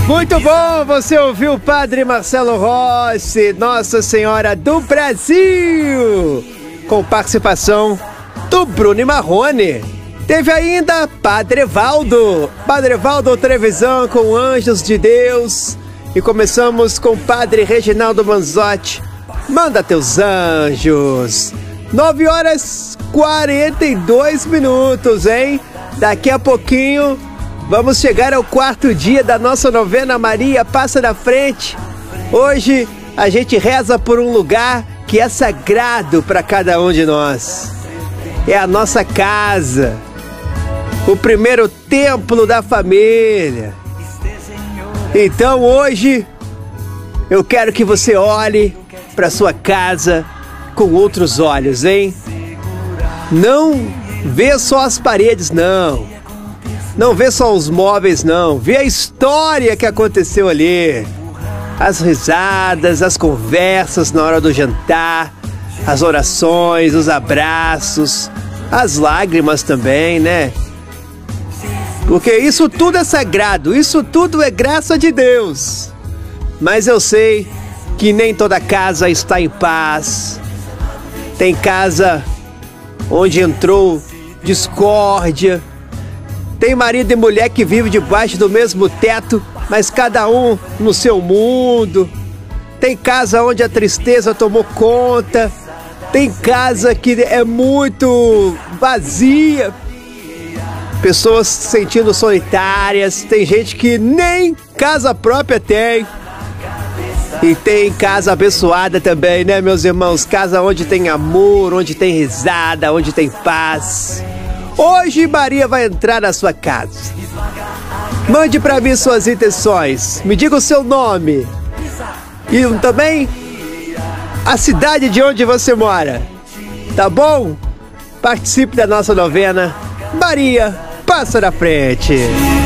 Muito bom, você ouviu o Padre Marcelo Rossi, Nossa Senhora do Brasil, com participação do Bruno Marrone. Teve ainda Padre Evaldo Trevisan com Anjos de Deus. E começamos com Padre Reginaldo Manzotti, Manda Teus Anjos. 9h42, hein? Daqui a pouquinho vamos chegar ao quarto dia da nossa novena Maria Passa na Frente. Hoje a gente reza por um lugar que é sagrado para cada um de nós. É a nossa casa, o primeiro templo da família. Então hoje eu quero que você olhe para sua casa com outros olhos, hein? Não vê só as paredes, não. Não vê só os móveis, não. Vê a história que aconteceu ali. As risadas, as conversas na hora do jantar, as orações, os abraços, as lágrimas também, né? Porque isso tudo é sagrado, isso tudo é graça de Deus. Mas eu sei que nem toda casa está em paz. Tem casa onde entrou discórdia. Tem marido e mulher que vivem debaixo do mesmo teto, mas cada um no seu mundo. Tem casa onde a tristeza tomou conta. Tem casa que é muito vazia. Pessoas se sentindo solitárias. Tem gente que nem casa própria tem. E tem casa abençoada também, né, meus irmãos? Casa onde tem amor, onde tem risada, onde tem paz. Hoje Maria vai entrar na sua casa. Mande para mim suas intenções. Me diga o seu nome. E também a cidade de onde você mora. Tá bom? Participe da nossa novena Maria Passa na Frente.